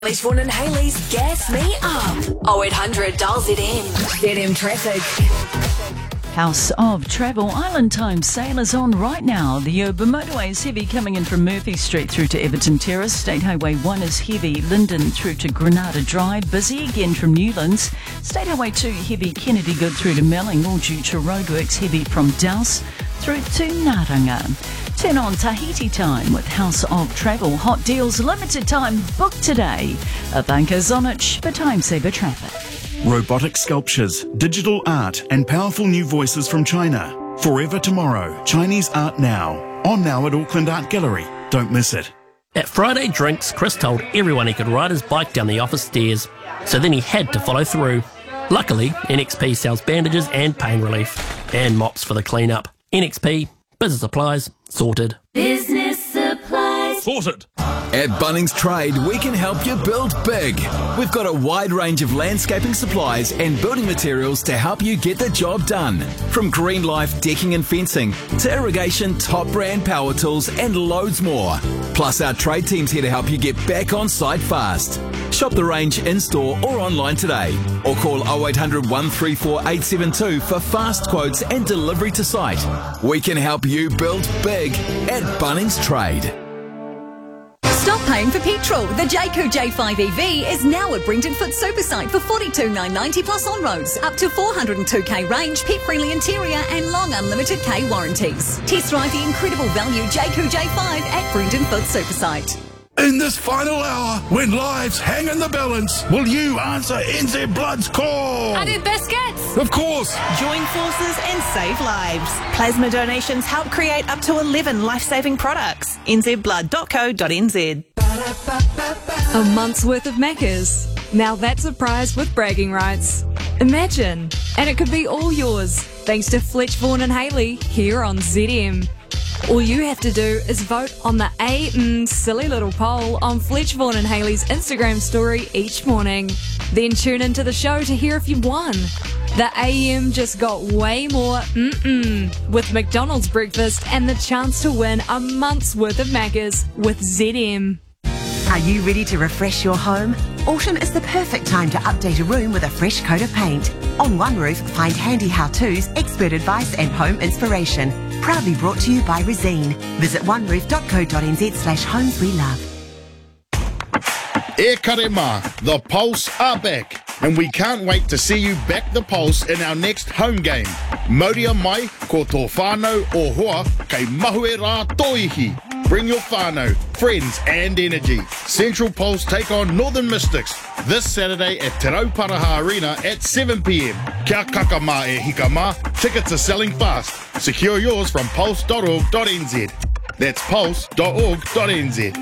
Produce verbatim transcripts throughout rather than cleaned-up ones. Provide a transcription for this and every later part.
Fletch Vaughan and Hayley's Gas Me Up. oh eight hundred dial Z M. Z M Traffic. House of Travel Island Time sale is on right now. The urban motorway is heavy coming in from Murphy Street through to Everton Terrace. State Highway one is heavy, Linden through to Granada Drive. Busy again from Newlands. State Highway two heavy, Kennedy Good through to Melling, all due to roadworks. Heavy from Douse through to Naranga. Turn on Tahiti time with House of Travel. Hot deals, limited time, book today. A banker Zonich for Time Saver Traffic. Robotic sculptures, digital art and powerful new voices from China. Forever Tomorrow, Chinese Art Now. On now at Auckland Art Gallery. Don't miss it. At Friday Drinks, Chris told everyone he could ride his bike down the office stairs, so then he had to follow through. Luckily, N X P sells bandages and pain relief, and mops for the clean-up. N X P, business supplies, sorted. Business supplies. Sorted. At Bunnings Trade, we can help you build big. We've got a wide range of landscaping supplies and building materials to help you get the job done. From Green Life decking and fencing to irrigation, top brand power tools and loads more. Plus our trade team's here to help you get back on site fast. Shop the range in-store or online today, or call oh eight hundred, one three four, eight seven two for fast quotes and delivery to site. We can help you build big at Bunnings Trade. Stop paying for petrol. The Jayco J five E V is now at Brenton Foot Supersite for forty-two thousand nine hundred ninety plus on-roads, up to four hundred two k range, pet-friendly interior and long unlimited K warranties. Test drive the incredible value Jayco J five at Brenton Foot Supersite. In this final hour, when lives hang in the balance, will you answer N Z Blood's call? I did biscuits. Of course. Join forces and save lives. Plasma donations help create up to eleven life-saving products. n z blood dot co dot n z. A month's worth of Maccas. Now that's a prize with bragging rights. Imagine. And it could be all yours, thanks to Fletch Vaughan and Hayley here on Z M. All you have to do is vote on the A mm, silly little poll on Fletch Vaughan and Hayley's Instagram story each morning. Then tune into the show to hear if you won. The A M just got way more mm-mm with McDonald's breakfast and the chance to win a month's worth of Maccas with Z M. Are you ready to refresh your home? Autumn is the perfect time to update a room with a fresh coat of paint. On One Roof, find handy how-tos, expert advice and home inspiration. Proudly brought to you by Resine. Visit one roof dot co dot n z slash homes we love. E karema, the Pulse are back, and we can't wait to see you back the Pulse in our next home game. Mauria mai ko tō whānau o hoa kei mahue rā toihi. Bring your whānau, friends and energy. Central Pulse take on Northern Mystics this Saturday at Te Rauparaha Arena at seven p m. Kia kakama e hikama. Tickets are selling fast. Secure yours from pulse dot org dot n z. That's pulse dot org dot n z.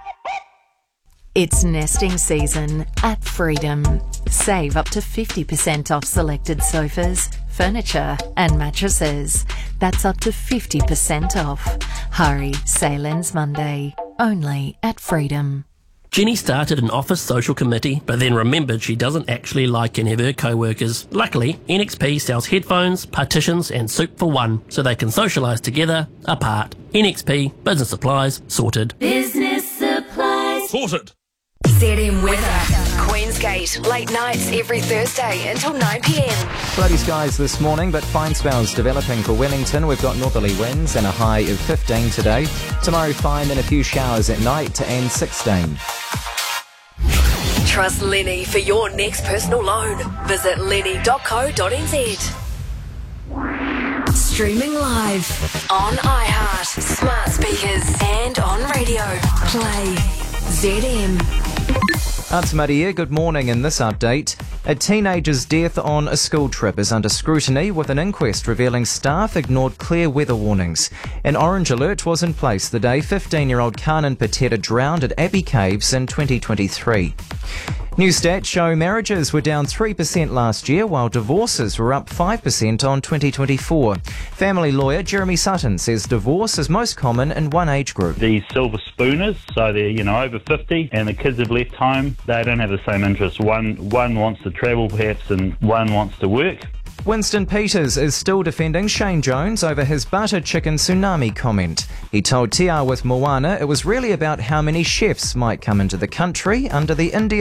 It's nesting season at Freedom. Save up to fifty percent off selected sofas, furniture and mattresses. That's up to fifty percent off. Hurry, sale ends Monday. Only at Freedom. Jenny started an office social committee, but then remembered she doesn't actually like any of her co-workers. Luckily, N X P sells headphones, partitions and soup for one, so they can socialise together, apart. N X P, business supplies, sorted. Business supplies. Sorted. Z M weather. Queensgate, late nights every Thursday until nine p m. Cloudy skies this morning, but fine spells developing for Wellington. We've got northerly winds and a high of fifteen today. Tomorrow fine and a few showers at night and sixteen. Trust Lenny for your next personal loan. Visit lenny dot co dot n z. Streaming live on iHeart, smart speakers and on radio. Play Z M. Ats Maria, good morning. In this update, a teenager's death on a school trip is under scrutiny, with an inquest revealing staff ignored clear weather warnings. An orange alert was in place the day fifteen-year-old Kanan Pateta drowned at Abbey Caves in twenty twenty-three. New stats show marriages were down three percent last year, while divorces were up five percent on twenty twenty-four. Family lawyer Jeremy Sutton says divorce is most common in one age group. The silver spooners, so they're, you know, over fifty, and the kids have left home. They don't have the same interests. One, one wants to travel perhaps, and one wants to work. Winston Peters is still defending Shane Jones over his butter chicken tsunami comment. He told Te Ao with Moana it was really about how many chefs might come into the country under the India